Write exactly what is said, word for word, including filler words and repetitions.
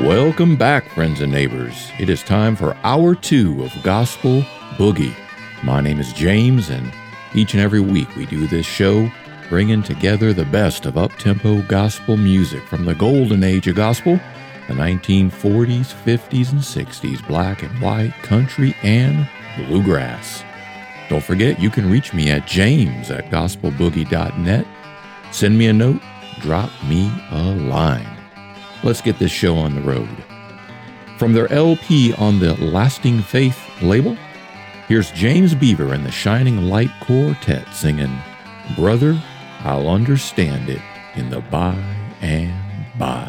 Welcome back, friends and neighbors. It is time for Hour two of Gospel Boogie. My name is James, and each and every week we do this show, bringing together the best of up-tempo gospel music from the golden age of gospel, the nineteen forties, fifties, and sixties, black and white, country, and bluegrass. Don't forget, you can reach me at james at gospel boogie dot net. Send me a note, drop me a line. Let's get this show on the road. From their L P on the Lasting Faith label, here's James Beaver and the Shining Light Quartet singing, Brother, I'll Understand It in the By and By.